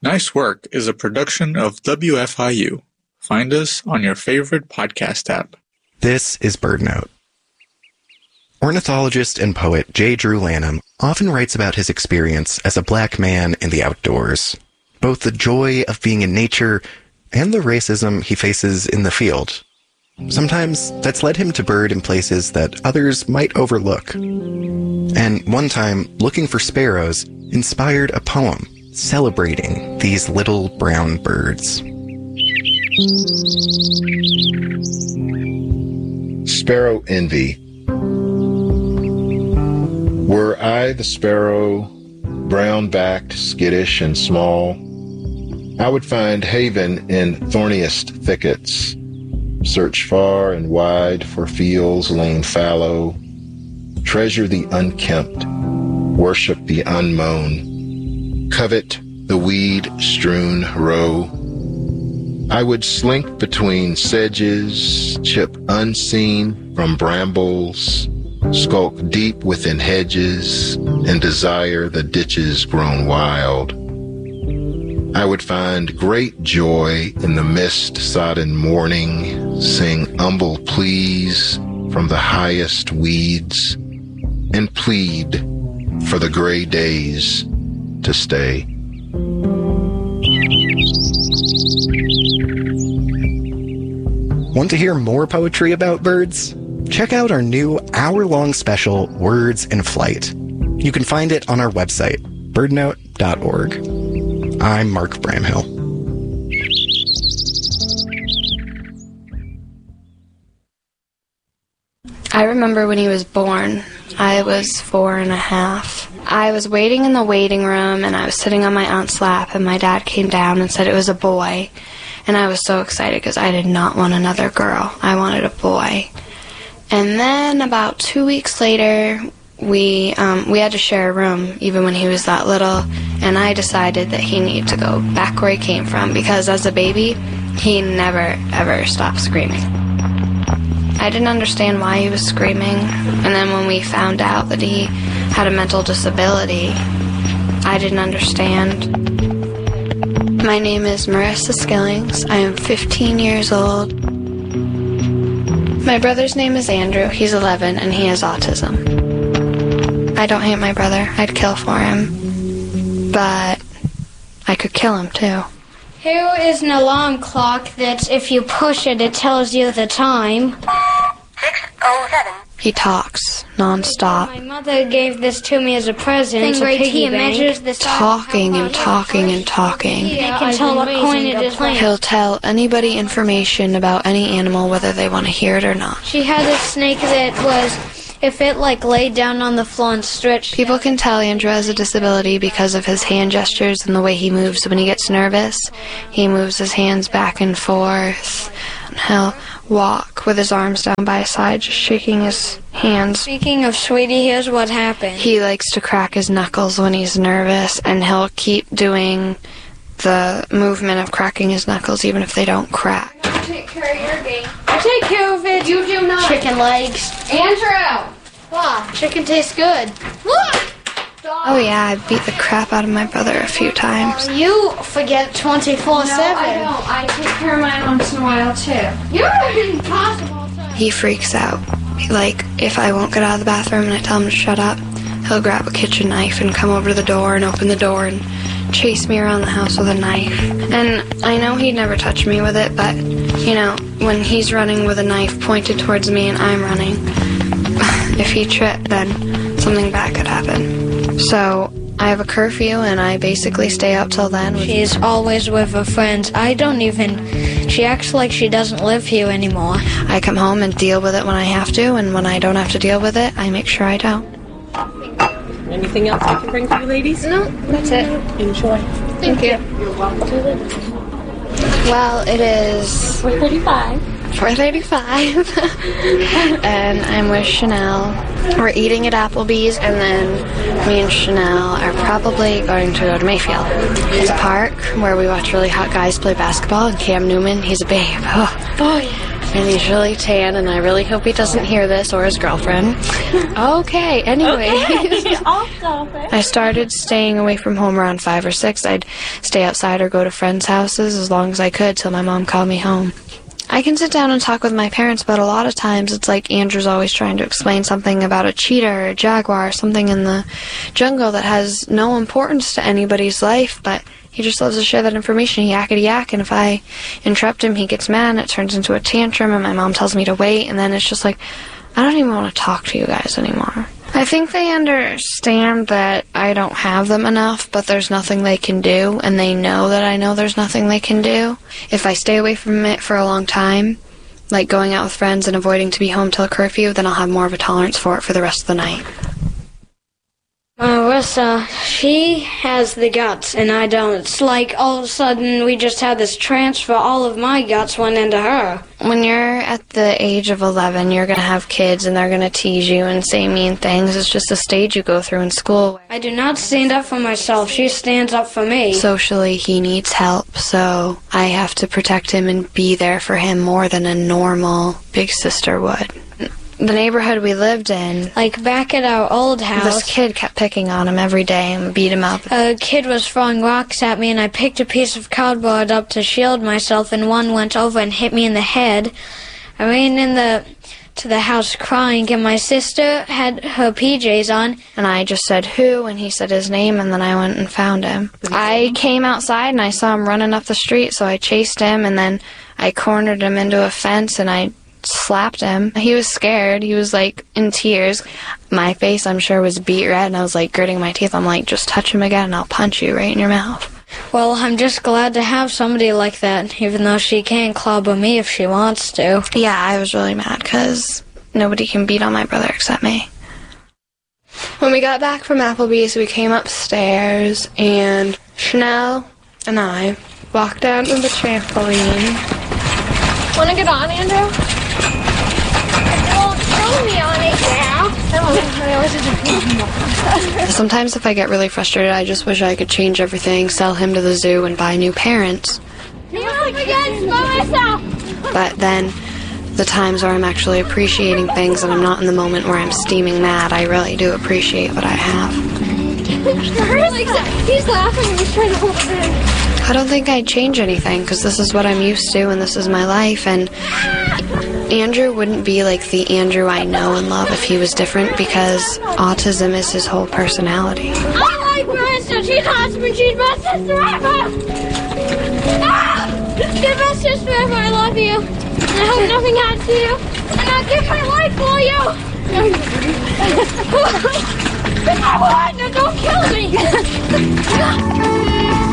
Nice Work is a production of WFIU. Find us on your favorite podcast app. This is BirdNote. Ornithologist and poet J. Drew Lanham often writes about his experience as a black man in the outdoors, both the joy of being in nature and the racism he faces in the field. Sometimes that's led him to bird in places that others might overlook. And one time, looking for sparrows inspired a poem celebrating these little brown birds. Sparrow Envy. Were I the sparrow, brown-backed, skittish, and small, I would find haven in thorniest thickets, search far and wide for fields lain fallow, treasure the unkempt, worship the unmown, covet the weed-strewn row. I would slink between sedges, chip unseen from brambles, skulk deep within hedges, and desire the ditches grown wild. I would find great joy in the mist-sodden morning, sing humble pleas from the highest weeds, and plead for the gray days to stay. Want to hear more poetry about birds? Check out our new hour-long special, Words in Flight. You can find it on our website, birdnote.org. I'm Mark Bramhill. I remember when he was born. I was 4.5. I was waiting in the waiting room, and I was sitting on my aunt's lap, and my dad came down and said it was a boy. And I was so excited because I did not want another girl. I wanted a boy. And then about 2 weeks later, we had to share a room, even when he was that little, and I decided that he needed to go back where he came from, because as a baby, he never, ever stopped screaming. I didn't understand why he was screaming, and then when we found out that he had a mental disability, I didn't understand. My name is Marissa Skillings. I am 15 years old. My brother's name is Andrew. He's 11, and he has autism. I don't hate my brother. I'd kill for him. But I could kill him, too. Here is an alarm clock that if you push it, it tells you the time. 6:07. He talks nonstop. My mother gave this to me as a present. A piggy bank. Talking and talking and talking. I can tell what coin it is. He'll tell anybody information about any animal, whether they want to hear it or not. She had a snake that was, if it laid down on the floor and stretched. People can tell Andrew has a disability because of his hand gestures and the way he moves. When he gets nervous, he moves his hands back and forth. And he'll walk with his arms down by his side, just shaking his hands. Speaking of Sweetie, here's what happened. He likes to crack his knuckles when he's nervous, and he'll keep doing the movement of cracking his knuckles even if they don't crack. Take care of your game. I take care of it. You do not. Chicken legs. Andrew! Wow, chicken tastes good. Look! Oh yeah, I beat the crap out of my brother a few times. You forget 24/7. No, I don't. I take care of mine once in a while too. You're impossible. He freaks out. Like, if I won't get out of the bathroom and I tell him to shut up, he'll grab a kitchen knife and come over to the door and open the door and chase me around the house with a knife. And I know he'd never touch me with it, but, you know, when he's running with a knife pointed towards me and I'm running, if he tripped, then something bad could happen. So I have a curfew, and I basically stay out till then. She's always with her friends. She acts like she doesn't live here anymore. I come home and deal with it when I have to, and when I don't have to deal with it, I make sure I don't. Anything else I can bring for you ladies? No, that's it. Enjoy. Thank you. You're welcome to it. Well, it is 4:35. 4:35. And I'm with Chanel. We're eating at Applebee's, and then me and Chanel are probably going to go to Mayfield. It's a park where we watch really hot guys play basketball, and Cam Newman, he's a babe. Oh yeah. And he's really tan, and I really hope he doesn't hear this, or his girlfriend. Okay, anyway. I started staying away from home around 5 or 6. I'd stay outside or go to friends' houses as long as I could till my mom called me home. I can sit down and talk with my parents, but a lot of times it's like Andrew's always trying to explain something about a cheetah or a jaguar or something in the jungle that has no importance to anybody's life, but he just loves to share that information, yakety-yak, and if I interrupt him, he gets mad, and it turns into a tantrum, and my mom tells me to wait, and then it's just like, I don't even want to talk to you guys anymore. I think they understand that I don't have them enough, but there's nothing they can do, and they know that I know there's nothing they can do. If I stay away from it for a long time, like going out with friends and avoiding to be home till curfew, then I'll have more of a tolerance for it for the rest of the night. Marissa, she has the guts, and I don't. It's like all of a sudden we just had this transfer. All of my guts went into her. When you're at the age of 11, you're going to have kids, and they're going to tease you and say mean things. It's just a stage you go through in school. I do not stand up for myself. She stands up for me. Socially, he needs help, so I have to protect him and be there for him more than a normal big sister would. The neighborhood we lived in, like back at our old house, this kid kept picking on him every day and beat him up. A kid was throwing rocks at me, and I picked a piece of cardboard up to shield myself, and one went over and hit me in the head. I ran to the house crying, and my sister had her PJs on. And I just said, who? And he said his name, and then I went and found him. I came outside, and I saw him running up the street, so I chased him, and then I cornered him into a fence, and I slapped him. He was scared. He was like in tears. My face, I'm sure, was beet red, and I was like gritting my teeth. I'm like, just touch him again and I'll punch you right in your mouth. Well, I'm just glad to have somebody like that, even though she can't clobber me if she wants to. Yeah, I was really mad because nobody can beat on my brother except me. When we got back from Applebee's, we came upstairs, and Chanel and I walked down to the trampoline. Want to get on, Andrew? Me on it now. Sometimes if I get really frustrated, I just wish I could change everything, sell him to the zoo, and buy new parents. But then, the times where I'm actually appreciating things and I'm not in the moment where I'm steaming mad, I really do appreciate what I have. He's laughing and he's trying to hold it in. I don't think I'd change anything, because this is what I'm used to and this is my life, and Andrew wouldn't be like the Andrew I know and love if he was different, because autism is his whole personality. I like Marissa. She's awesome and she's my sister ever. You're my sister ever. I love you. I hope nothing happens to you. And I'll give my life for you. I won't. No, don't kill me.